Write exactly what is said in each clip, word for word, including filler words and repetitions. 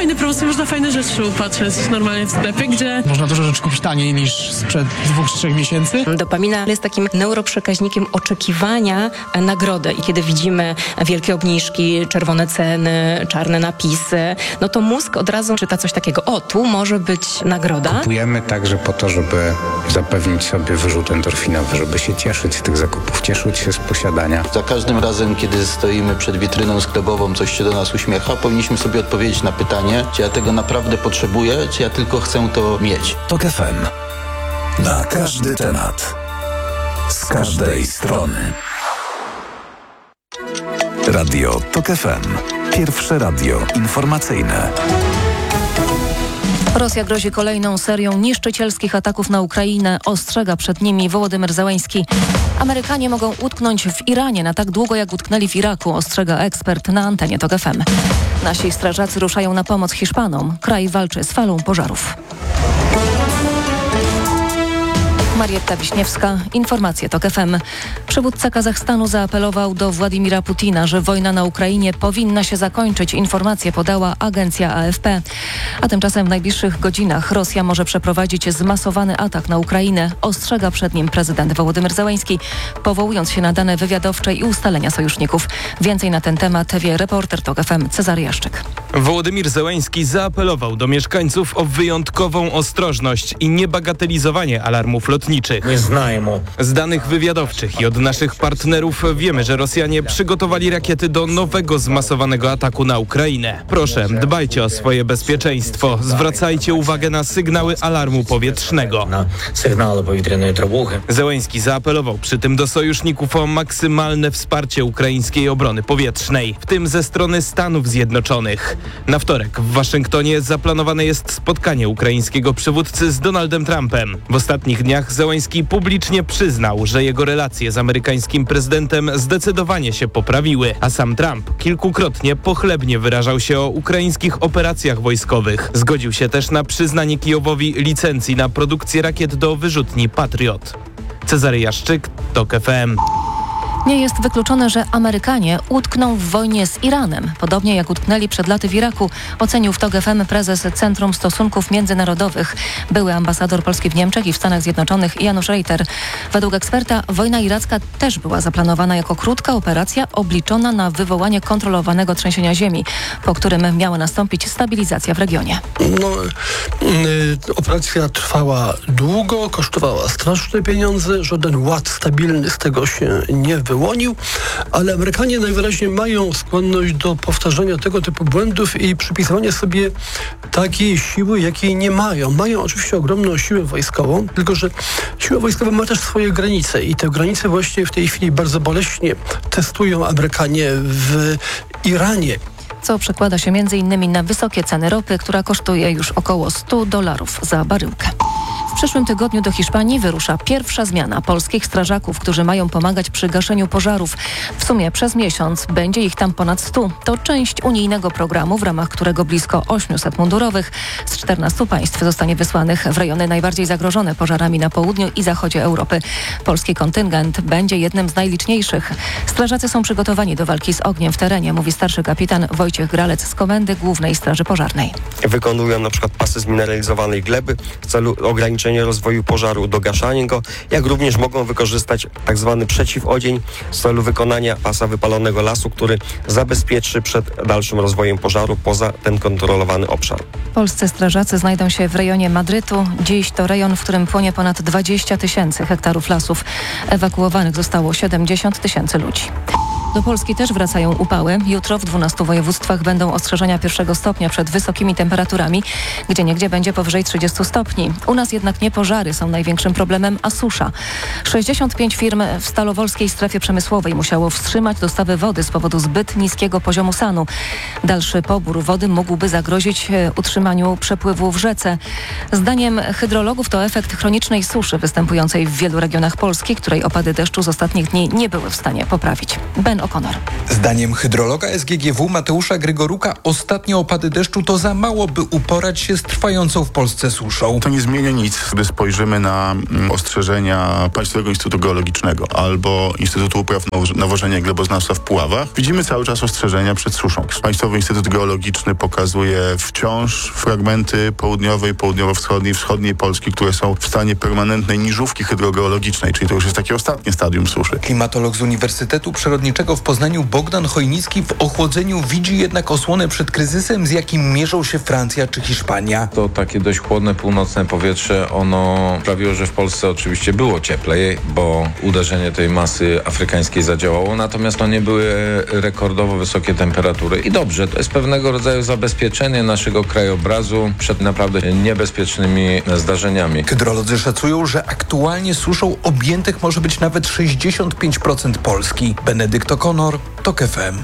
fajne promocje, można fajne rzeczy upatrzeć normalnie w sklepie, gdzie... Można dużo rzeczy kupić taniej niż sprzed dwóch, trzech miesięcy. Dopamina jest takim neuroprzekaźnikiem oczekiwania nagrody i kiedy widzimy wielkie obniżki, czerwone ceny, czarne napisy, no to mózg od razu czyta coś takiego, o, tu może być nagroda. Kupujemy także po to, żeby zapewnić sobie wyrzut endorfinowy, żeby się cieszyć z tych zakupów, cieszyć się z posiadania. Za każdym razem, kiedy stoimy przed witryną sklepową, coś się do nas uśmiecha, powinniśmy sobie odpowiedzieć na pytanie, czy ja tego naprawdę potrzebuję, czy ja tylko chcę to mieć. Tok F M. Na każdy temat. Z każdej strony. Radio Tok F M. Pierwsze radio informacyjne. Rosja grozi kolejną serią niszczycielskich ataków na Ukrainę. Ostrzega przed nimi Wołodymyr Zełenski. Amerykanie mogą utknąć w Iranie na tak długo, jak utknęli w Iraku, ostrzega ekspert na antenie Tok F M. Nasi strażacy ruszają na pomoc Hiszpanom. Kraj walczy z falą pożarów. Marietta Wiśniewska, informacje Tok F M. Przywódca Kazachstanu zaapelował do Władimira Putina, że wojna na Ukrainie powinna się zakończyć. Informacje podała agencja A F P. A tymczasem w najbliższych godzinach Rosja może przeprowadzić zmasowany atak na Ukrainę. Ostrzega przed nim prezydent Wołodymyr Zełenski, powołując się na dane wywiadowcze i ustalenia sojuszników. Więcej na ten temat wie reporter Tok F M Cezary Jaszczyk. Wołodymyr Zełenski zaapelował do mieszkańców o wyjątkową ostrożność i niebagatelizowanie alarmów lotniczych. Z danych wywiadowczych i od naszych partnerów wiemy, że Rosjanie przygotowali rakiety do nowego zmasowanego ataku na Ukrainę. Proszę, dbajcie o swoje bezpieczeństwo. Zwracajcie uwagę na sygnały alarmu powietrznego. Zełenski zaapelował przy tym do sojuszników o maksymalne wsparcie ukraińskiej obrony powietrznej, w tym ze strony Stanów Zjednoczonych. Na wtorek w Waszyngtonie zaplanowane jest spotkanie ukraińskiego przywódcy z Donaldem Trumpem. W ostatnich dniach Zełenski publicznie przyznał, że jego relacje z amerykańskim prezydentem zdecydowanie się poprawiły, a sam Trump kilkukrotnie pochlebnie wyrażał się o ukraińskich operacjach wojskowych. Zgodził się też na przyznanie Kijowowi licencji na produkcję rakiet do wyrzutni Patriot. Cezary Jaszczyk, Tok F M. Nie jest wykluczone, że Amerykanie utkną w wojnie z Iranem, podobnie jak utknęli przed laty w Iraku, ocenił w Tok F M prezes Centrum Stosunków Międzynarodowych, były ambasador Polski w Niemczech i w Stanach Zjednoczonych Janusz Reiter. Według eksperta wojna iracka też była zaplanowana jako krótka operacja obliczona na wywołanie kontrolowanego trzęsienia ziemi, po którym miała nastąpić stabilizacja w regionie. No, yy, operacja trwała długo, kosztowała straszne pieniądze, żaden ład stabilny z tego się nie wyłonił, ale Amerykanie najwyraźniej mają skłonność do powtarzania tego typu błędów i przypisywania sobie takiej siły, jakiej nie mają. Mają oczywiście ogromną siłę wojskową, tylko że siła wojskowa ma też swoje granice i te granice właśnie w tej chwili bardzo boleśnie testują Amerykanie w Iranie. Co przekłada się między innymi na wysokie ceny ropy, która kosztuje już około sto dolarów za baryłkę. W przyszłym tygodniu do Hiszpanii wyrusza pierwsza zmiana polskich strażaków, którzy mają pomagać przy gaszeniu pożarów. W sumie przez miesiąc będzie ich tam ponad stu. To część unijnego programu, w ramach którego blisko osiemset mundurowych z czternastu państw zostanie wysłanych w rejony najbardziej zagrożone pożarami na południu i zachodzie Europy. Polski kontyngent będzie jednym z najliczniejszych. Strażacy są przygotowani do walki z ogniem w terenie, mówi starszy kapitan Wojciech Gralec z Komendy Głównej Straży Pożarnej. Wykonują na przykład pasy zmineralizowanej gleby w celu ograniczenia rozwoju pożaru, dogaszania go, jak również mogą wykorzystać tak zwany przeciwodzień w celu wykonania pasa wypalonego lasu, który zabezpieczy przed dalszym rozwojem pożaru poza ten kontrolowany obszar. Polscy strażacy znajdą się w rejonie Madrytu. Dziś to rejon, w którym płonie ponad dwadzieścia tysięcy hektarów lasów. Ewakuowanych zostało siedemdziesiąt tysięcy ludzi. Do Polski też wracają upały. Jutro w dwunastu województwach będą ostrzeżenia pierwszego stopnia przed wysokimi temperaturami, gdzie niegdzie będzie powyżej trzydziestu stopni. U nas jednak nie pożary są największym problemem, a susza. sześćdziesiąt pięć firm w Stalowolskiej Strefie Przemysłowej musiało wstrzymać dostawy wody z powodu zbyt niskiego poziomu sanu. Dalszy pobór wody mógłby zagrozić utrzymaniu przepływu w rzece. Zdaniem hydrologów to efekt chronicznej suszy występującej w wielu regionach Polski, której opady deszczu z ostatnich dni nie były w stanie poprawić. Ben Jan O'Connor. Zdaniem hydrologa S G G W Mateusza Grygoruka ostatnie opady deszczu to za mało, by uporać się z trwającą w Polsce suszą. To nie zmienia nic, gdy spojrzymy na ostrzeżenia Państwowego Instytutu Geologicznego albo Instytutu Upraw Nawożenia i Gleboznawstwa w Puławach. Widzimy cały czas ostrzeżenia przed suszą. Państwowy Instytut Geologiczny pokazuje wciąż fragmenty południowej, południowo-wschodniej, wschodniej Polski, które są w stanie permanentnej niżówki hydrogeologicznej, czyli to już jest takie ostatnie stadium suszy. Klimatolog z Uniwersytetu Przyrodniczego w Poznaniu Bogdan Chojnicki w ochłodzeniu widzi jednak osłonę przed kryzysem, z jakim mierzą się Francja czy Hiszpania. To takie dość chłodne, północne powietrze, ono sprawiło, że w Polsce oczywiście było cieplej, bo uderzenie tej masy afrykańskiej zadziałało, natomiast to nie były rekordowo wysokie temperatury. I dobrze, to jest pewnego rodzaju zabezpieczenie naszego krajobrazu przed naprawdę niebezpiecznymi zdarzeniami. Hydrolodzy szacują, że aktualnie suszą objętych może być nawet sześćdziesiąt pięć procent Polski. Benedykt O'Connor, TOK F M.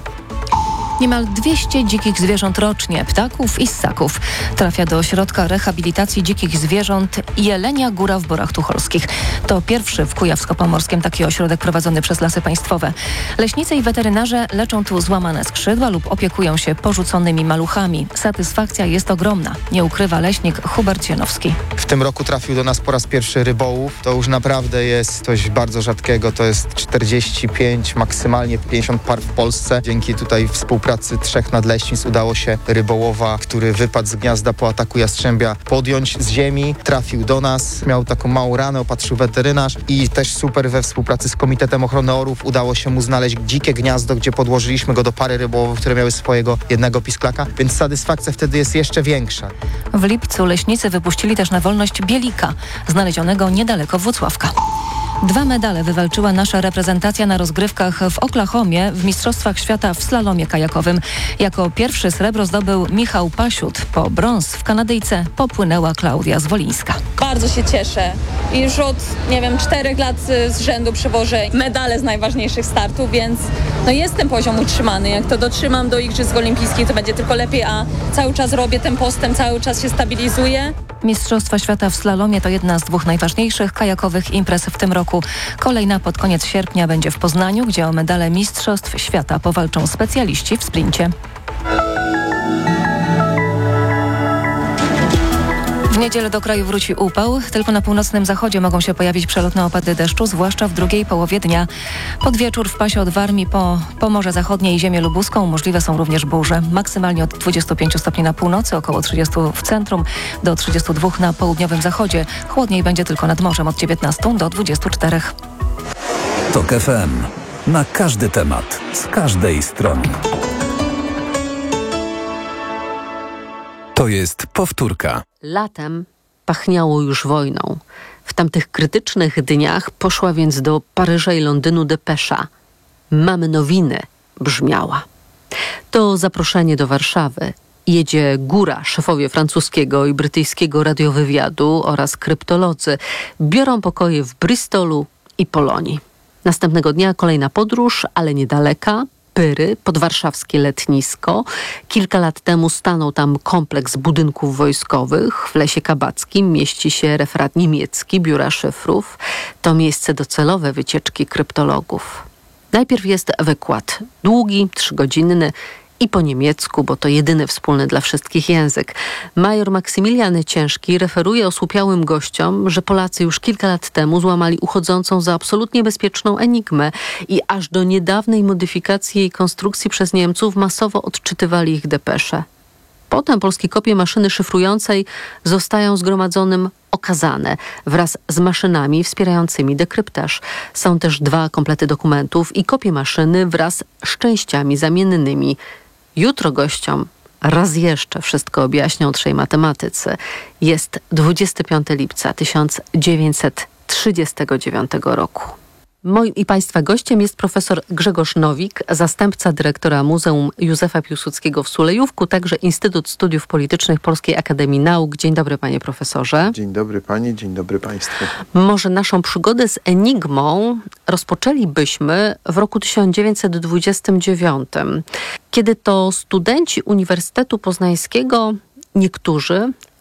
Niemal dwieście dzikich zwierząt rocznie, ptaków i ssaków, trafia do ośrodka rehabilitacji dzikich zwierząt Jelenia Góra w Borach Tucholskich. To pierwszy w Kujawsko-Pomorskiem taki ośrodek prowadzony przez Lasy Państwowe. Leśnicy i weterynarze leczą tu złamane skrzydła lub opiekują się porzuconymi maluchami. Satysfakcja jest ogromna, nie ukrywa leśnik Hubert Sienowski. W tym roku trafił do nas po raz pierwszy rybołów. To już naprawdę jest coś bardzo rzadkiego. To jest czterdzieści pięć, maksymalnie pięćdziesiąt par w Polsce. Dzięki tutaj współpracy pracy trzech nadleśnictw udało się rybołowa, który wypadł z gniazda po ataku jastrzębia, podjąć z ziemi, trafił do nas, miał taką małą ranę, opatrzył weterynarz i też super we współpracy z Komitetem Ochrony Orłów udało się mu znaleźć dzikie gniazdo, gdzie podłożyliśmy go do pary rybołowych, które miały swojego jednego pisklaka, więc satysfakcja wtedy jest jeszcze większa. W lipcu leśnicy wypuścili też na wolność bielika, znalezionego niedaleko Włocławka. Dwa medale wywalczyła nasza reprezentacja na rozgrywkach w Oklahomie w Mistrzostwach Świata w slalomie kajakowym. Jako pierwszy srebro zdobył Michał Pasiut. Po brąz w Kanadyjce popłynęła Klaudia Zwolińska. Bardzo się cieszę. Już od, nie wiem, czterech lat z rzędu przywożę medale z najważniejszych startów, więc no jest ten poziom utrzymany. Jak to dotrzymam do Igrzysk Olimpijskich, to będzie tylko lepiej, a cały czas robię ten postęp, cały czas się stabilizuję. Mistrzostwa Świata w slalomie to jedna z dwóch najważniejszych kajakowych imprez w tym roku. Kolejna pod koniec sierpnia będzie w Poznaniu, gdzie o medale Mistrzostw Świata powalczą specjaliści w sprincie. W niedzielę do kraju wróci upał. Tylko na północnym zachodzie mogą się pojawić przelotne opady deszczu, zwłaszcza w drugiej połowie dnia. Pod wieczór w pasie od Warmii po Pomorze Zachodnie i ziemię lubuską możliwe są również burze. Maksymalnie od dwudziestu pięciu stopni na północy, około trzydziestu w centrum, do trzydziestu dwóch na południowym zachodzie. Chłodniej będzie tylko nad morzem od dziewiętnastu do dwudziestu czterech. TOK F M. Na każdy temat, z każdej strony. To jest powtórka. Latem pachniało już wojną. W tamtych krytycznych dniach poszła więc do Paryża i Londynu depesza. Mamy nowiny, brzmiała. To zaproszenie do Warszawy. Jedzie Góra, szefowie francuskiego i brytyjskiego radiowywiadu oraz kryptolodzy. Biorą pokoje w Bristolu i Polonii. Następnego dnia kolejna podróż, ale niedaleka. Pyry, podwarszawskie letnisko. Kilka lat temu stanął tam kompleks budynków wojskowych. W Lesie Kabackim mieści się referat niemiecki Biura Szyfrów. To miejsce docelowe wycieczki kryptologów. Najpierw jest wykład. Długi, trzygodzinny i po niemiecku, bo to jedyny wspólny dla wszystkich język. Major Maksymilian Ciężki referuje osłupiałym gościom, że Polacy już kilka lat temu złamali uchodzącą za absolutnie bezpieczną enigmę i aż do niedawnej modyfikacji jej konstrukcji przez Niemców masowo odczytywali ich depesze. Potem polskie kopie maszyny szyfrującej zostają zgromadzonym okazane wraz z maszynami wspierającymi dekryptaż. Są też dwa komplety dokumentów i kopie maszyny wraz z częściami zamiennymi. Jutro gościom raz jeszcze wszystko objaśnią trzej matematycy. Jest dwudziestego piątego lipca tysiąc dziewięćset trzydziestego dziewiątego roku. Moim i Państwa gościem jest profesor Grzegorz Nowik, zastępca dyrektora Muzeum Józefa Piłsudskiego w Sulejówku, także Instytut Studiów Politycznych Polskiej Akademii Nauk. Dzień dobry, panie profesorze. Dzień dobry pani, dzień dobry państwu. Może naszą przygodę z enigmą rozpoczęlibyśmy w roku tysiąc dziewięćset dwudziestym dziewiątym, kiedy to studenci Uniwersytetu Poznańskiego, niektórzy,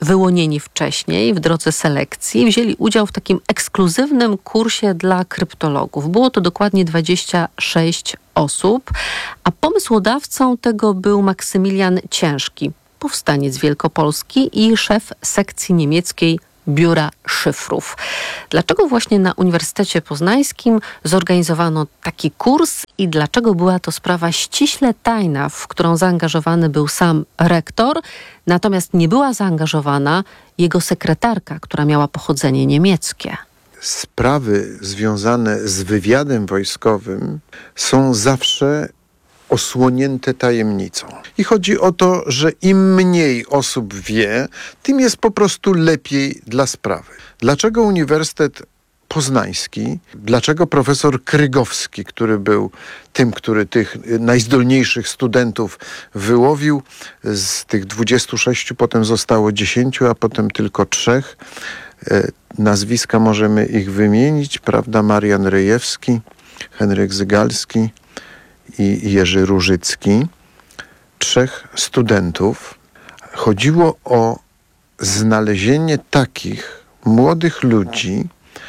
wyłonieni wcześniej w drodze selekcji, wzięli udział w takim ekskluzywnym kursie dla kryptologów. Było to dokładnie dwadzieścia sześć osób, a pomysłodawcą tego był Maksymilian Ciężki, powstaniec wielkopolski i szef sekcji niemieckiej Biura Szyfrów. Dlaczego właśnie na Uniwersytecie Poznańskim zorganizowano taki kurs i dlaczego była to sprawa ściśle tajna, w którą zaangażowany był sam rektor, natomiast nie była zaangażowana jego sekretarka, która miała pochodzenie niemieckie? Sprawy związane z wywiadem wojskowym są zawsze osłonięte tajemnicą. I chodzi o to, że im mniej osób wie, tym jest po prostu lepiej dla sprawy. Dlaczego Uniwersytet Poznański, dlaczego profesor Krygowski, który był tym, który tych najzdolniejszych studentów wyłowił, z tych dwudziestu sześciu potem zostało dziesięciu, a potem tylko trzech. Nazwiska możemy ich wymienić, prawda? Marian Ryjewski, Henryk Zygalski i Jerzy Różycki, trzech studentów. Chodziło o znalezienie takich młodych ludzi,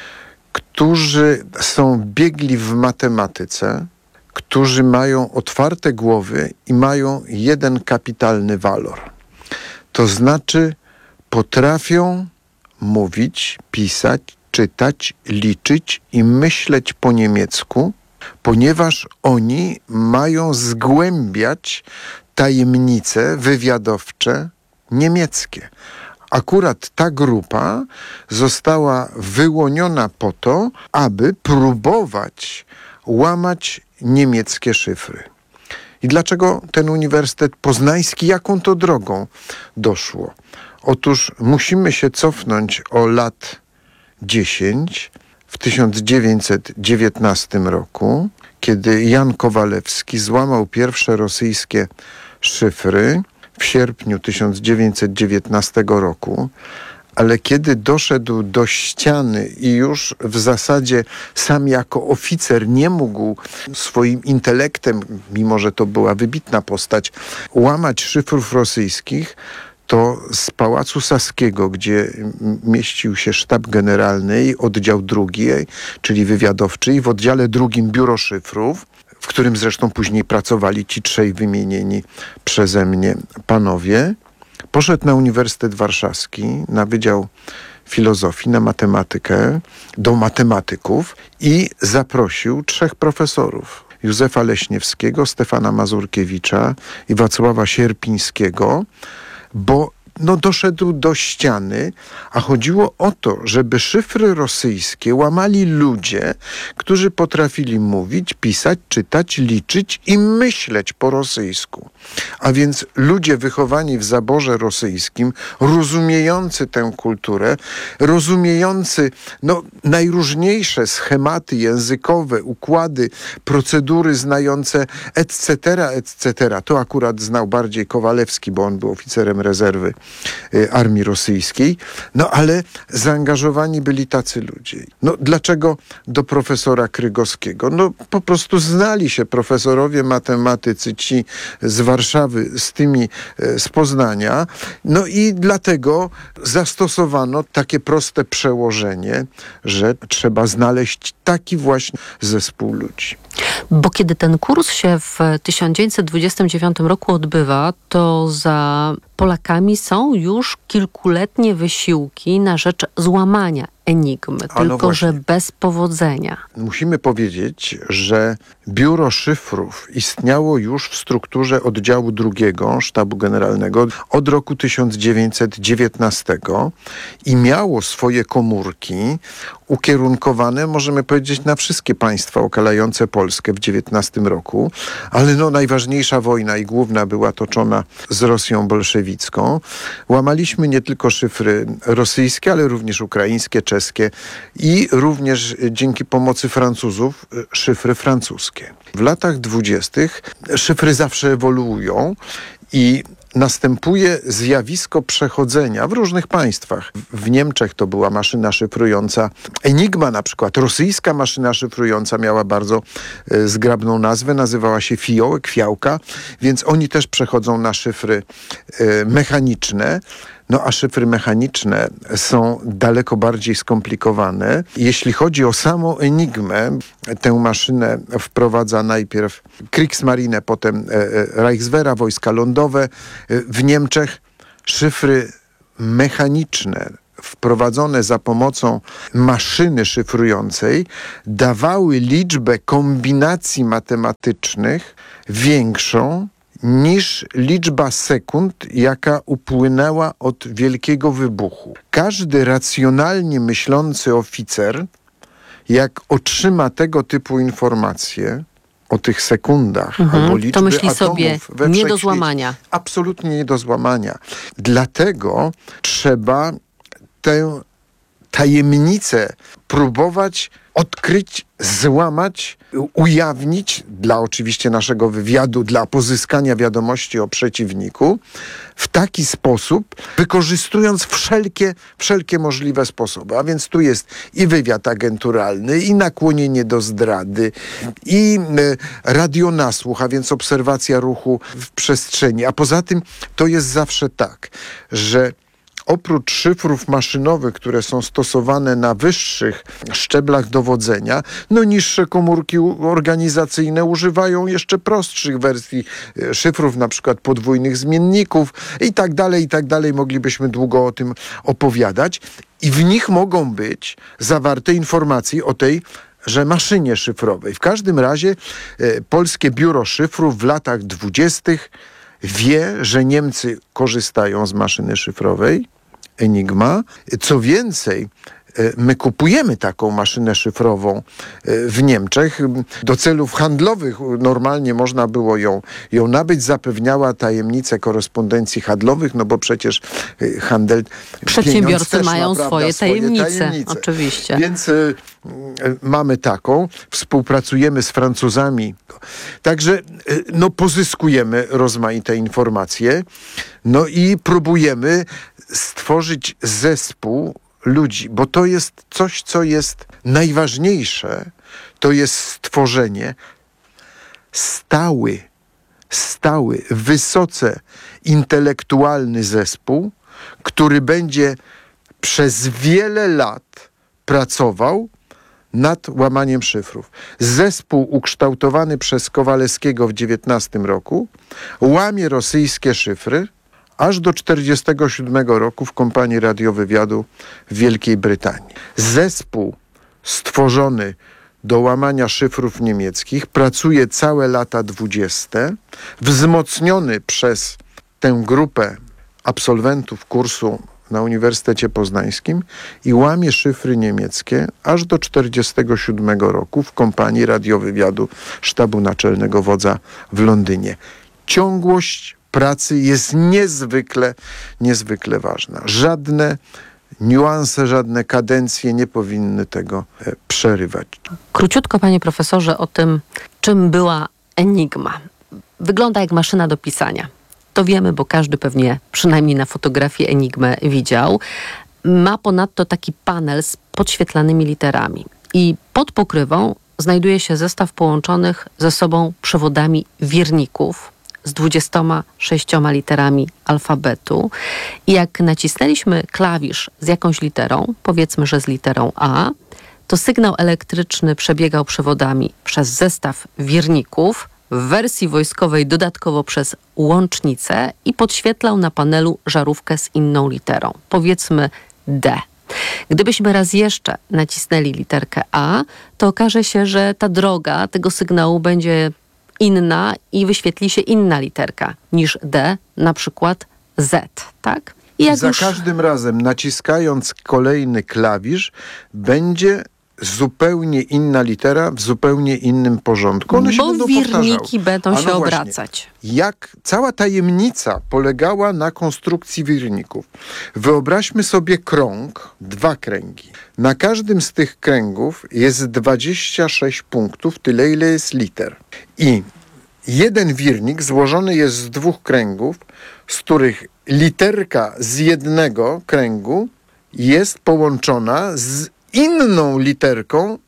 którzy są biegli w matematyce, którzy mają otwarte głowy i mają jeden kapitalny walor. To znaczy potrafią mówić, pisać, czytać, liczyć i myśleć po niemiecku, ponieważ oni mają zgłębiać tajemnice wywiadowcze niemieckie. Akurat ta grupa została wyłoniona po to, aby próbować łamać niemieckie szyfry. I dlaczego ten Uniwersytet Poznański, jaką to drogą doszło? Otóż musimy się cofnąć o lat dziesięć. W tysiąc dziewięćset dziewiętnastym roku, kiedy Jan Kowalewski złamał pierwsze rosyjskie szyfry w sierpniu tysiąc dziewięćset dziewiętnastego roku, ale kiedy doszedł do ściany i już w zasadzie sam jako oficer nie mógł swoim intelektem, mimo że to była wybitna postać, łamać szyfrów rosyjskich, to z Pałacu Saskiego, gdzie mieścił się sztab generalny i oddział drugi, czyli wywiadowczy, i w oddziale drugim biuro szyfrów, w którym zresztą później pracowali ci trzej wymienieni przeze mnie panowie, poszedł na Uniwersytet Warszawski, na Wydział Filozofii, na matematykę, do matematyków i zaprosił trzech profesorów. Józefa Leśniewskiego, Stefana Mazurkiewicza i Wacława Sierpińskiego, bo no, doszedł do ściany, a chodziło o to, żeby szyfry rosyjskie łamali ludzie, którzy potrafili mówić, pisać, czytać, liczyć i myśleć po rosyjsku. A więc ludzie wychowani w zaborze rosyjskim, rozumiejący tę kulturę, rozumiejący no, najróżniejsze schematy językowe, układy, procedury znające et cetera, et cetera. To akurat znał bardziej Kowalewski, bo on był oficerem rezerwy armii rosyjskiej, no ale zaangażowani byli tacy ludzie. No dlaczego do profesora Krygowskiego? No po prostu znali się profesorowie matematycy, ci z Warszawy, z tymi z Poznania, no i dlatego zastosowano takie proste przełożenie, że trzeba znaleźć taki właśnie zespół ludzi. Bo kiedy ten kurs się w tysiąc dziewięćset dwudziestym dziewiątym roku odbywa, to za Polakami są już kilkuletnie wysiłki na rzecz złamania enigmy, A no tylko że bez powodzenia. Musimy powiedzieć, że Biuro Szyfrów istniało już w strukturze oddziału drugiego Sztabu Generalnego od roku tysiąc dziewięćset dziewiętnastego i miało swoje komórki ukierunkowane, możemy powiedzieć, na wszystkie państwa okalające Polskę w dziewiętnastym roku, ale no najważniejsza wojna i główna była toczona z Rosją bolszewicką. Łamaliśmy nie tylko szyfry rosyjskie, ale również ukraińskie, czeskie i również dzięki pomocy Francuzów szyfry francuskie. W latach dwudziestych szyfry zawsze ewoluują i następuje zjawisko przechodzenia w różnych państwach. W Niemczech to była maszyna szyfrująca Enigma, na przykład rosyjska maszyna szyfrująca miała bardzo e, zgrabną nazwę, nazywała się Fiołek, Fiałka, więc oni też przechodzą na szyfry e, mechaniczne. No a szyfry mechaniczne są daleko bardziej skomplikowane. Jeśli chodzi o samą Enigmę, tę maszynę wprowadza najpierw Kriegsmarine, potem Reichswehra, wojska lądowe. W Niemczech szyfry mechaniczne wprowadzone za pomocą maszyny szyfrującej dawały liczbę kombinacji matematycznych większą niż liczba sekund, jaka upłynęła od Wielkiego Wybuchu. Każdy racjonalnie myślący oficer, jak otrzyma tego typu informacje o tych sekundach, Mhm, albo liczby to myśli atomów sobie we nie do wszechświecie, złamania. absolutnie nie do złamania. Dlatego trzeba tę tajemnicę próbować odkryć, złamać, ujawnić dla oczywiście naszego wywiadu, dla pozyskania wiadomości o przeciwniku w taki sposób, wykorzystując wszelkie, wszelkie możliwe sposoby. A więc tu jest i wywiad agenturalny, i nakłonienie do zdrady, i y, radionasłuch, a więc obserwacja ruchu w przestrzeni. A poza tym to jest zawsze tak, że oprócz szyfrów maszynowych, które są stosowane na wyższych szczeblach dowodzenia, no niższe komórki organizacyjne używają jeszcze prostszych wersji szyfrów, na przykład podwójnych zmienników i tak dalej, i tak dalej. Moglibyśmy długo o tym opowiadać. I w nich mogą być zawarte informacje o tej że maszynie szyfrowej. W każdym razie e, Polskie Biuro Szyfrów w latach dwudziestych wie, że Niemcy korzystają z maszyny szyfrowej Enigma. Co więcej, my kupujemy taką maszynę szyfrową w Niemczech. Do celów handlowych normalnie można było ją, ją nabyć. Zapewniała tajemnicę korespondencji handlowych, no bo przecież handel... Przedsiębiorcy też mają ma, prawda, swoje, swoje tajemnice, tajemnice. Oczywiście. Więc y, y, mamy taką. Współpracujemy z Francuzami. Także y, no, pozyskujemy rozmaite informacje. No i próbujemy stworzyć zespół ludzi, bo to jest coś, co jest najważniejsze, to jest stworzenie stały, stały, wysoce intelektualny zespół, który będzie przez wiele lat pracował nad łamaniem szyfrów. Zespół ukształtowany przez Kowalewskiego w dziewiętnastym roku łamie rosyjskie szyfry, aż do czterdziestego siódmego roku w kompanii radiowywiadu w Wielkiej Brytanii. Zespół stworzony do łamania szyfrów niemieckich pracuje całe lata dwudzieste, wzmocniony przez tę grupę absolwentów kursu na Uniwersytecie Poznańskim i łamie szyfry niemieckie aż do czterdziestego siódmego roku w kompanii radiowywiadu Sztabu Naczelnego Wodza w Londynie. Ciągłość pracy jest niezwykle, niezwykle ważna. Żadne niuanse, żadne kadencje nie powinny tego e, przerywać. Króciutko, panie profesorze, o tym, czym była Enigma. Wygląda jak maszyna do pisania. To wiemy, bo każdy pewnie przynajmniej na fotografii Enigmę widział. Ma ponadto taki panel z podświetlanymi literami. I pod pokrywą znajduje się zestaw połączonych ze sobą przewodami wierników z dwudziestoma sześcioma literami alfabetu. I jak nacisnęliśmy klawisz z jakąś literą, powiedzmy, że z literą A, to sygnał elektryczny przebiegał przewodami przez zestaw wierników, w wersji wojskowej dodatkowo przez łącznicę i podświetlał na panelu żarówkę z inną literą, powiedzmy D. Gdybyśmy raz jeszcze nacisnęli literkę A, to okaże się, że ta droga tego sygnału będzie inna i wyświetli się inna literka niż D, na przykład Z, tak? I jak Za już... każdym razem naciskając kolejny klawisz będzie zupełnie inna litera w zupełnie innym porządku. One się Bo będą wirniki powtarzały. będą A się no właśnie, obracać. Jak cała tajemnica polegała na konstrukcji wirników. Wyobraźmy sobie krąg, dwa kręgi. Na każdym z tych kręgów jest dwadzieścia sześć punktów, tyle ile jest liter. I jeden wirnik złożony jest z dwóch kręgów, z których literka z jednego kręgu jest połączona z inną literką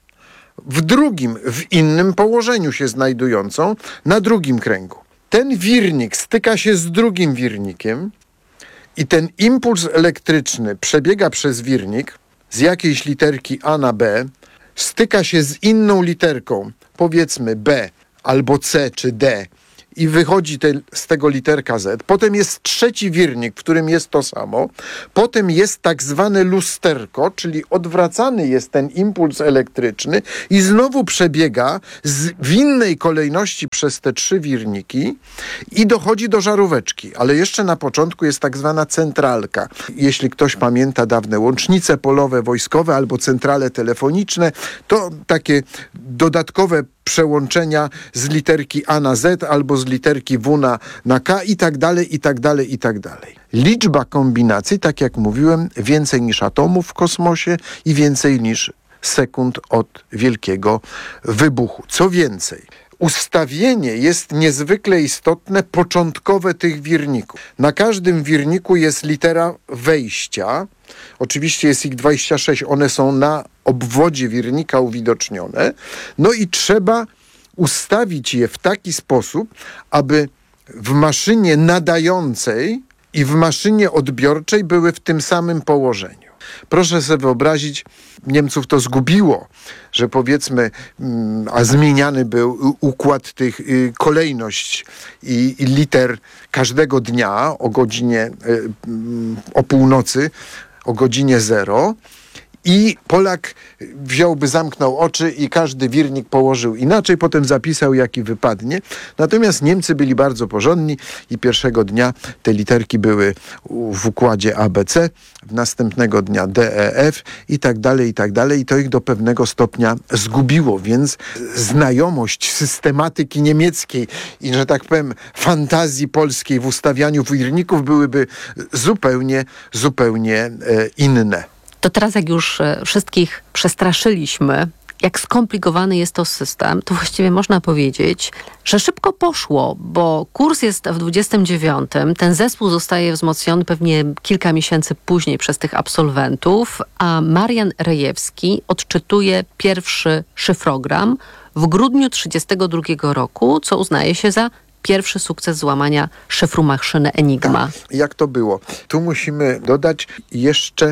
w drugim, w innym położeniu się znajdującą na drugim kręgu. Ten wirnik styka się z drugim wirnikiem i ten impuls elektryczny przebiega przez wirnik z jakiejś literki A na B, styka się z inną literką, powiedzmy B albo C czy D, i wychodzi te, z tego literka Z. Potem jest trzeci wirnik, w którym jest to samo. Potem jest tak zwane lusterko, czyli odwracany jest ten impuls elektryczny i znowu przebiega z, w innej kolejności przez te trzy wirniki i dochodzi do żaróweczki. Ale jeszcze na początku jest tak zwana centralka. Jeśli ktoś pamięta dawne łącznice polowe, wojskowe albo centrale telefoniczne, to takie dodatkowe przełączenia z literki A na Z albo z literki W na, na K i tak dalej, i tak dalej, i tak dalej. Liczba kombinacji, tak jak mówiłem, więcej niż atomów w kosmosie i więcej niż sekund od wielkiego wybuchu. Co więcej, ustawienie jest niezwykle istotne, początkowe tych wirników. Na każdym wirniku jest litera wejścia. Oczywiście jest ich dwadzieścia sześć, one są na obwodzie wirnika uwidocznione. No i trzeba ustawić je w taki sposób, aby w maszynie nadającej i w maszynie odbiorczej były w tym samym położeniu. Proszę sobie wyobrazić, Niemców to zgubiło, że powiedzmy, a zmieniany był układ tych, kolejność i, i liter każdego dnia o godzinie, o północy, o godzinie zero. I Polak wziąłby, zamknął oczy i każdy wirnik położył inaczej, potem zapisał, jaki wypadnie. Natomiast Niemcy byli bardzo porządni i pierwszego dnia te literki były w układzie A B C, następnego dnia D E F i tak dalej, i tak dalej. I to ich do pewnego stopnia zgubiło, więc znajomość systematyki niemieckiej i, że tak powiem, fantazji polskiej w ustawianiu wirników byłyby zupełnie, zupełnie e, inne. To teraz, jak już wszystkich przestraszyliśmy, jak skomplikowany jest to system, to właściwie można powiedzieć, że szybko poszło, bo kurs jest w dwudziestym dziewiątym, ten zespół zostaje wzmocniony pewnie kilka miesięcy później przez tych absolwentów, a Marian Rejewski odczytuje pierwszy szyfrogram w grudniu trzydziestego drugiego roku, co uznaje się za pierwszy sukces złamania szyfru maszyny Enigma. Tak, jak to było? Tu musimy dodać jeszcze,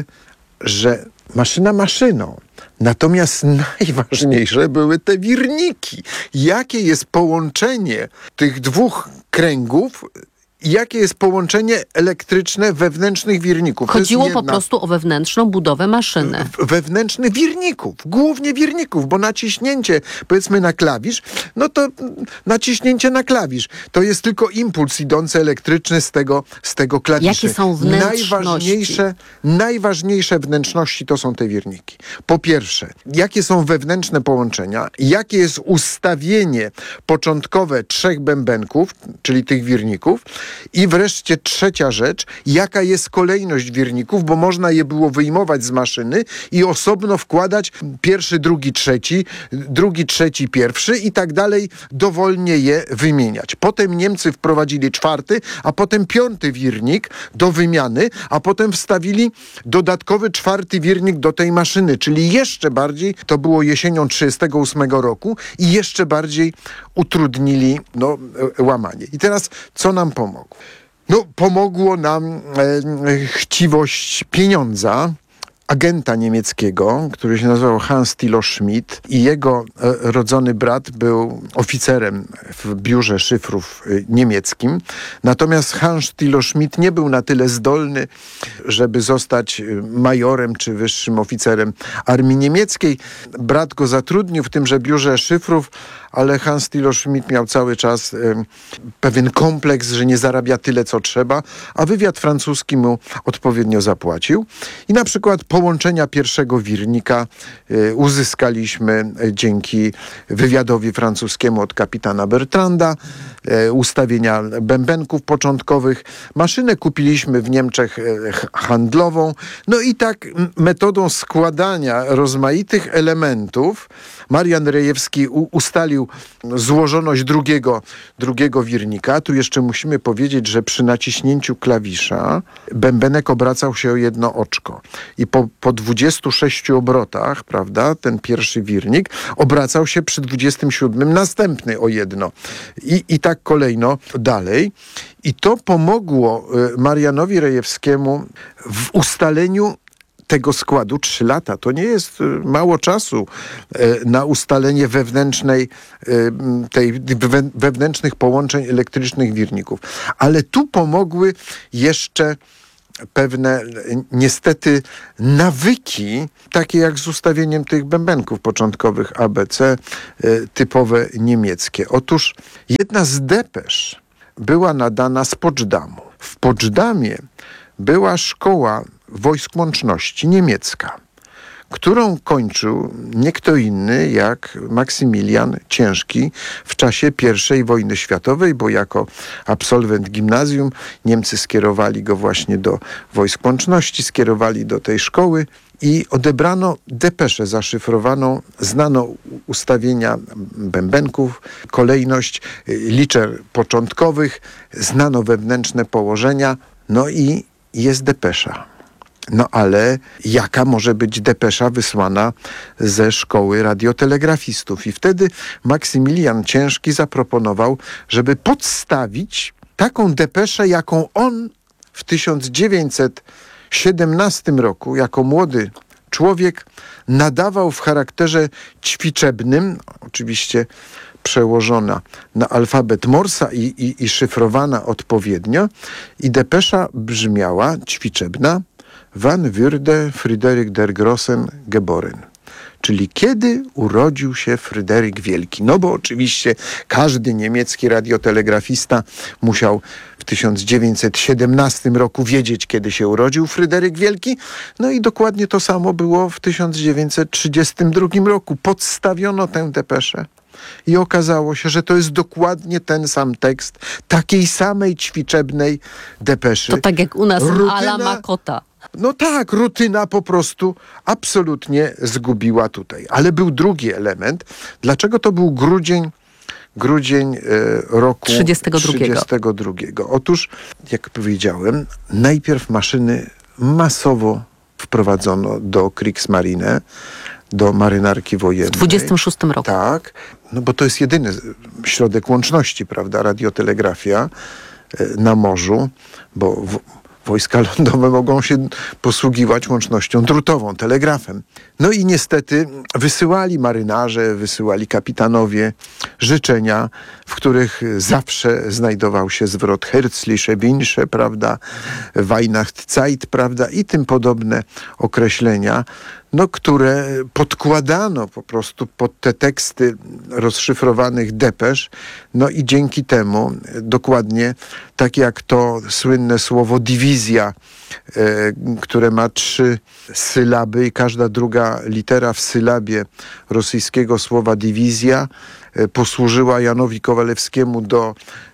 że maszyna maszyną. Natomiast najważniejsze były te wirniki. Jakie jest połączenie tych dwóch kręgów, jakie jest połączenie elektryczne wewnętrznych wirników. Chodziło jedna... po prostu o wewnętrzną budowę maszyny. Wewnętrznych wirników, głównie wirników, bo naciśnięcie, powiedzmy, na klawisz, no to naciśnięcie na klawisz, to jest tylko impuls idący elektryczny z tego, z tego klawisza. Jakie są wnętrzności? Najważniejsze, najważniejsze wnętrzności to są te wirniki. Po pierwsze, jakie są wewnętrzne połączenia, jakie jest ustawienie początkowe trzech bębenków, czyli tych wirników, i wreszcie trzecia rzecz, jaka jest kolejność wirników, bo można je było wyjmować z maszyny i osobno wkładać pierwszy, drugi, trzeci, drugi, trzeci, pierwszy i tak dalej, dowolnie je wymieniać. Potem Niemcy wprowadzili czwarty, a potem piąty wirnik do wymiany, a potem wstawili dodatkowy czwarty wirnik do tej maszyny, czyli jeszcze bardziej, to było jesienią trzydziestego ósmego roku, i jeszcze bardziej utrudnili no, łamanie. I teraz co nam pomogło? No, pomogło nam e, chciwość pieniądza agenta niemieckiego, który się nazywał Hans Thilo Schmidt, i jego e, rodzony brat był oficerem w biurze szyfrów e, niemieckim. Natomiast Hans Thilo Schmidt nie był na tyle zdolny, żeby zostać majorem czy wyższym oficerem armii niemieckiej. Brat go zatrudnił w tymże biurze szyfrów, ale Hans Thilo Schmidt miał cały czas e, pewien kompleks, że nie zarabia tyle, co trzeba, a wywiad francuski mu odpowiednio zapłacił. I na przykład połączenia pierwszego wirnika e, uzyskaliśmy dzięki wywiadowi francuskiemu od kapitana Bertranda, e, ustawienia bębenków początkowych. Maszynę kupiliśmy w Niemczech e, handlową. No i tak metodą składania rozmaitych elementów Marian Rejewski u, ustalił prostu złożoność drugiego, drugiego wirnika. Tu jeszcze musimy powiedzieć, że przy naciśnięciu klawisza bębenek obracał się o jedno oczko. I po, po dwudziestu sześciu obrotach, prawda, ten pierwszy wirnik obracał się przy dwudziestym siódmym następny o jedno. I, i tak kolejno dalej. I to pomogło Marianowi Rejewskiemu w ustaleniu tego składu. Trzy lata to nie jest mało czasu na ustalenie wewnętrznej, tej wewnętrznych połączeń elektrycznych wirników. Ale tu pomogły jeszcze pewne niestety nawyki, takie jak z ustawieniem tych bębenków początkowych A B C, typowe niemieckie. Otóż jedna z depesz była nadana z Poczdamу. W Poczdamie była szkoła wojsk łączności niemiecka, którą kończył nie kto inny jak Maksymilian Ciężki w czasie pierwszej wojny światowej, bo jako absolwent gimnazjum Niemcy skierowali go właśnie do wojsk łączności, skierowali do tej szkoły i odebrano depeszę zaszyfrowaną, znano ustawienia bębenków, kolejność liczb początkowych, znano wewnętrzne położenia, no i jest depesza. No ale jaka może być depesza wysłana ze szkoły radiotelegrafistów? I wtedy Maksymilian Ciężki zaproponował, żeby podstawić taką depeszę, jaką on w tysiąc dziewięćset siedemnastym roku jako młody człowiek nadawał w charakterze ćwiczebnym, oczywiście przełożona na alfabet Morsa i, i, i szyfrowana odpowiednio. I depesza brzmiała ćwiczebna: Wann würde Fryderyk der Grossen geboren? Czyli kiedy urodził się Fryderyk Wielki? No bo oczywiście każdy niemiecki radiotelegrafista musiał w tysiąc dziewięćset siedemnastym roku wiedzieć, kiedy się urodził Fryderyk Wielki. No i dokładnie to samo było w tysiąc dziewięćset trzydziestym drugim roku. Podstawiono tę depeszę. I okazało się, że to jest dokładnie ten sam tekst takiej samej ćwiczebnej depeszy. To tak jak u nas Rutyna, Ala Makota. No tak, rutyna po prostu absolutnie zgubiła tutaj. Ale był drugi element. Dlaczego to był grudzień, grudzień e, roku trzydziestego drugiego. trzydziestego drugiego? Otóż, jak powiedziałem, najpierw maszyny masowo wprowadzono do Kriegsmarine, do marynarki wojennej. W dwudziestym szóstym roku. Tak, no bo to jest jedyny środek łączności, prawda, radiotelegrafia na morzu, bo w, wojska lądowe mogą się posługiwać łącznością drutową, telegrafem. No i niestety wysyłali marynarze, wysyłali kapitanowie życzenia, w których zawsze znajdował się zwrot Herzliche Wünsche, prawda, Weihnachtszeit, prawda, i tym podobne określenia, no, które podkładano po prostu pod te teksty rozszyfrowanych depesz, no i dzięki temu dokładnie tak jak to słynne słowo dywizja, e, które ma trzy sylaby i każda druga litera w sylabie rosyjskiego słowa dywizja e, posłużyła Janowi Kowalewskiemu do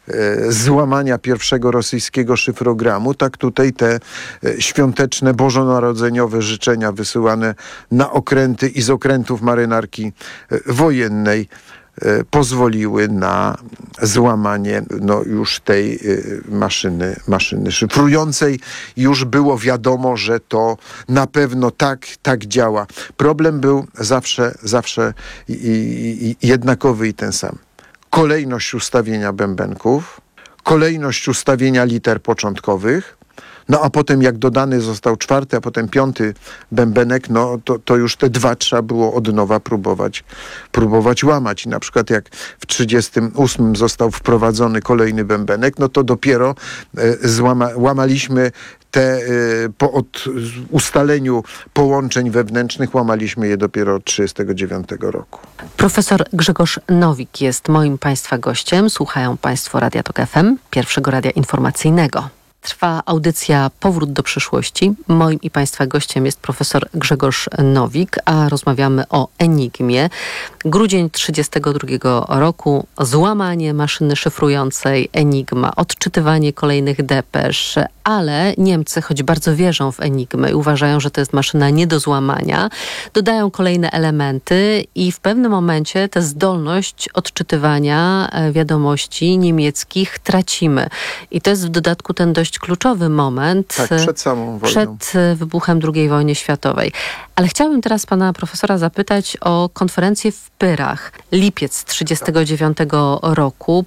e, złamania pierwszego rosyjskiego szyfrogramu, tak tutaj te e, świąteczne, bożonarodzeniowe życzenia wysyłane na okręty i z okrętów marynarki e, wojennej e, pozwoliły na złamanie no, już tej e, maszyny, maszyny szyfrującej. Już było wiadomo, że to na pewno tak, tak działa. Problem był zawsze, zawsze i, i, i jednakowy i ten sam. Kolejność ustawienia bębenków, kolejność ustawienia liter początkowych, no a potem jak dodany został czwarty, a potem piąty bębenek, no to, to już te dwa trzeba było od nowa próbować, próbować łamać. I na przykład jak w trzydziestym ósmym został wprowadzony kolejny bębenek, no to dopiero e, złama, łamaliśmy te e, po od ustaleniu połączeń wewnętrznych, łamaliśmy je dopiero od trzydziestego dziewiątego roku. Profesor Grzegorz Nowik jest moim Państwa gościem. Słuchają Państwo Radia Tok F M, pierwszego radia informacyjnego. Trwa audycja Powrót do przyszłości. Moim i Państwa gościem jest profesor Grzegorz Nowik, a rozmawiamy o Enigmie. Grudzień trzydziestego drugiego roku, złamanie maszyny szyfrującej Enigma, odczytywanie kolejnych depesz, ale Niemcy, choć bardzo wierzą w Enigmę i uważają, że to jest maszyna nie do złamania, dodają kolejne elementy i w pewnym momencie tę zdolność odczytywania wiadomości niemieckich tracimy. I to jest w dodatku ten dość kluczowy moment. Tak, przed samą wojną. Przed wybuchem drugiej wojny światowej. Ale chciałabym teraz pana profesora zapytać o konferencję w Pyrach. Lipiec trzydziestego dziewiątego roku.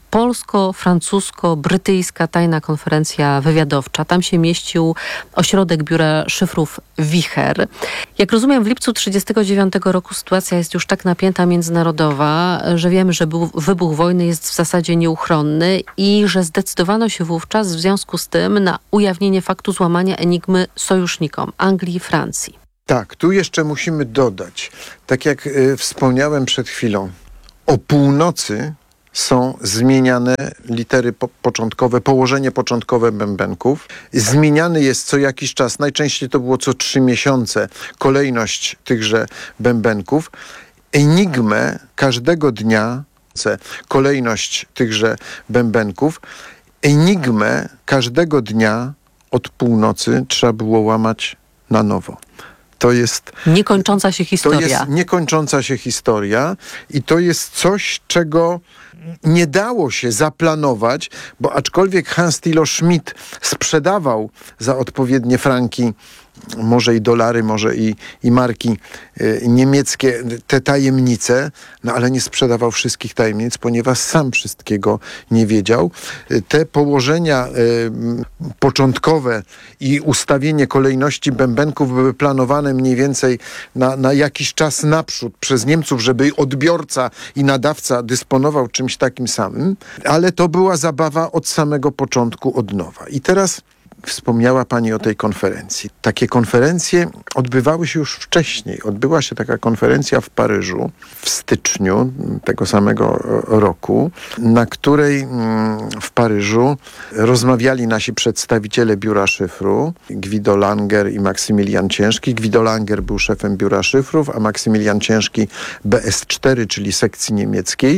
Polsko-francusko-brytyjska tajna konferencja wywiadowcza. Tam się mieścił ośrodek biura szyfrów Wicher. Jak rozumiem, w lipcu trzydziestego dziewiątego roku sytuacja jest już tak napięta międzynarodowa, że wiemy, że był, wybuch wojny jest w zasadzie nieuchronny i że zdecydowano się wówczas w związku z tym na ujawnienie faktu złamania Enigmy sojusznikom Anglii i Francji. Tak, tu jeszcze musimy dodać, tak jak y, wspomniałem przed chwilą, o północy są zmieniane litery po- początkowe, położenie początkowe bębenków. Zmieniany jest co jakiś czas, najczęściej to było co trzy miesiące, kolejność tychże bębenków. Enigmę każdego dnia, kolejność tychże bębenków, Enigmę każdego dnia od północy trzeba było łamać na nowo. To jest niekończąca się historia. To jest niekończąca się historia i to jest coś, czego nie dało się zaplanować, bo aczkolwiek Hans Thilo Schmidt sprzedawał za odpowiednie franki, może i dolary, może i, i marki y, niemieckie, te tajemnice, no ale nie sprzedawał wszystkich tajemnic, ponieważ sam wszystkiego nie wiedział. Y, te położenia y, początkowe i ustawienie kolejności bębenków były planowane mniej więcej na, na jakiś czas naprzód przez Niemców, żeby odbiorca i nadawca dysponował czymś takim samym, ale to była zabawa od samego początku, od nowa. I teraz wspomniała pani o tej konferencji. Takie konferencje odbywały się już wcześniej. Odbyła się taka konferencja w Paryżu w styczniu tego samego roku, na której w Paryżu rozmawiali nasi przedstawiciele biura szyfru, Guido Langer i Maksymilian Ciężki. Guido Langer był szefem biura szyfrów, a Maksymilian Ciężki B S cztery, czyli sekcji niemieckiej,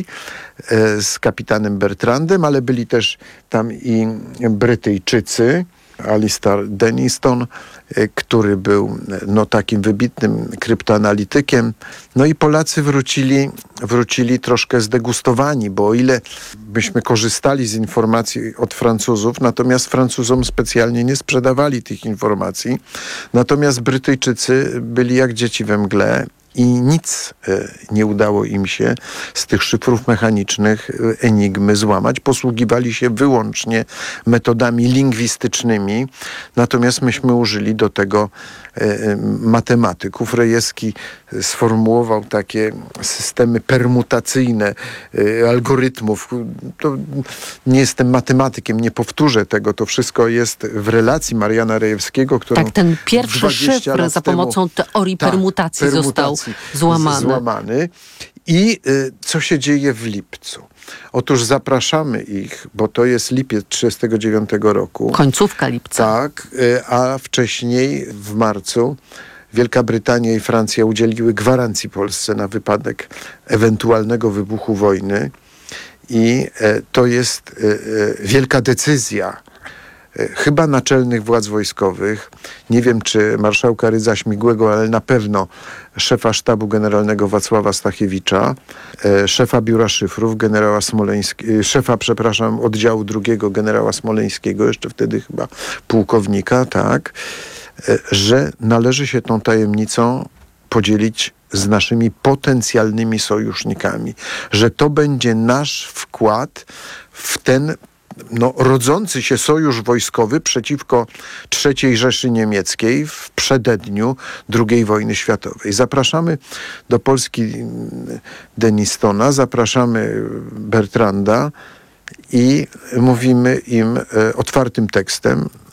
z kapitanem Bertrandem, ale byli też tam i Brytyjczycy, Alistair Denniston, który był no, takim wybitnym kryptoanalitykiem. No i Polacy wrócili, wrócili troszkę zdegustowani, bo o ile byśmy korzystali z informacji od Francuzów, natomiast Francuzom specjalnie nie sprzedawali tych informacji, natomiast Brytyjczycy byli jak dzieci we mgle i nic e, nie udało im się z tych szyfrów mechanicznych Enigmy złamać. Posługiwali się wyłącznie metodami lingwistycznymi, natomiast myśmy użyli do tego e, matematyków. Rejewski sformułował takie systemy permutacyjne e, algorytmów. To nie jestem matematykiem, nie powtórzę tego. To wszystko jest w relacji Mariana Rejewskiego, którą tak, ten pierwszy szyfr za pomocą temu, teorii tak, permutacji, permutacji został złamany. złamany. I y, co się dzieje w lipcu? Otóż zapraszamy ich, bo to jest lipiec trzydziestego dziewiątego roku. Końcówka lipca. Tak, y, a wcześniej w marcu Wielka Brytania i Francja udzieliły gwarancji Polsce na wypadek ewentualnego wybuchu wojny. I y, to jest y, y, wielka decyzja chyba naczelnych władz wojskowych, nie wiem czy marszałka Rydza Śmigłego, ale na pewno szefa sztabu generalnego Wacława Stachiewicza, e, szefa biura szyfrów generała Smoleńskiego, szefa, przepraszam, oddziału drugiego generała Smoleńskiego, jeszcze wtedy chyba pułkownika, tak, e, że należy się tą tajemnicą podzielić z naszymi potencjalnymi sojusznikami, że to będzie nasz wkład w ten no, rodzący się sojusz wojskowy przeciwko trzeciej Rzeszy Niemieckiej w przededniu drugiej wojny światowej. Zapraszamy do Polski Dennistona, zapraszamy Bertranda i mówimy im e, otwartym tekstem,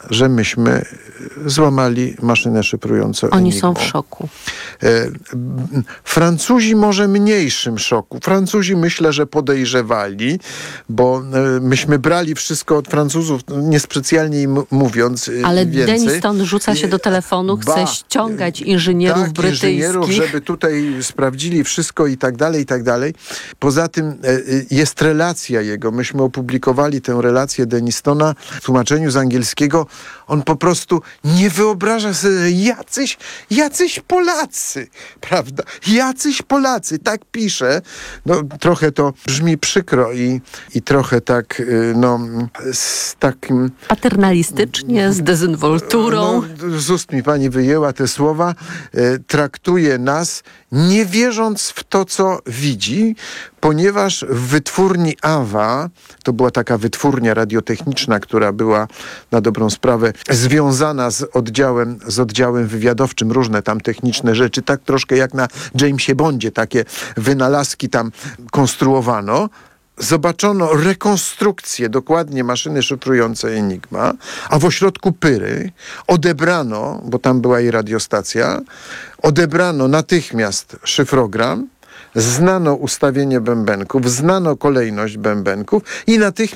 że myśmy złamali maszynę szyfrującą Oni Enigmą. są w szoku. E, Francuzi może mniejszym szoku. Francuzi myślę, że podejrzewali, bo e, myśmy brali wszystko od Francuzów, niespecjalnie im mówiąc e, Ale więcej. Deniston rzuca się do telefonu, chce Ba, ściągać inżynierów tak, brytyjskich. inżynierów, żeby tutaj sprawdzili wszystko i tak dalej, i tak dalej. Poza tym e, jest relacja jego. Myśmy opublikowali tę relację Denistona w tłumaczeniu z angielskiego. On po prostu nie wyobraża sobie, że jacyś, jacyś Polacy, prawda? Jacyś Polacy, tak pisze. No, trochę to brzmi przykro i, i trochę tak, no, z takim... Paternalistycznie, z dezynwolturą. No, z ust mi pani wyjęła te słowa. E, traktuje nas, nie wierząc w to, co widzi, ponieważ w wytwórni Awa, to była taka wytwórnia radiotechniczna, która była na dobrą sprawę związana z oddziałem, z oddziałem wywiadowczym, różne tam techniczne rzeczy, tak troszkę jak na Jamesie Bondzie, takie wynalazki tam konstruowano. Zobaczono rekonstrukcję dokładnie maszyny szyfrującej Enigma, a w ośrodku Pyry odebrano, bo tam była i radiostacja, odebrano natychmiast szyfrogram, znano ustawienie bębenków, znano kolejność bębenków i natychmiast